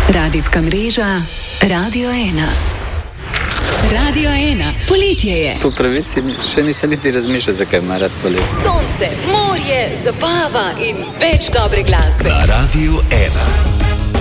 Radijska mreža Radio 1. Radio 1. Poletje je. Po pravici še nisem niti razmišljal, zakaj ima rad poletje. Sonce, morje, zabava in več dobre glasbe. Na Radio 1.